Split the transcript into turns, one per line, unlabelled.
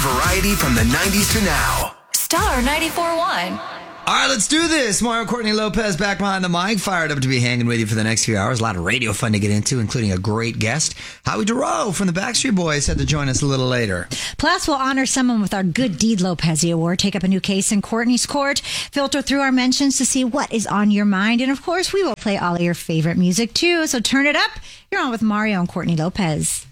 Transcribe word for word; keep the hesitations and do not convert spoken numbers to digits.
variety from the nineties to now.
Star ninety-four point one.
All right, let's do this. Mario Courtney Lopez back behind the mic, fired up to be hanging with you for the next few hours. A lot of radio fun to get into, including a great guest. Howie Dorough from the Backstreet Boys had to join us a little later.
Plus, we'll honor someone with our Good Deed Lopez Award, take up a new case in Courtney's court, filter through our mentions to see what is on your mind. And, of course, we will play all of your favorite music, too. So turn it up. You're on with Mario and Courtney Lopez.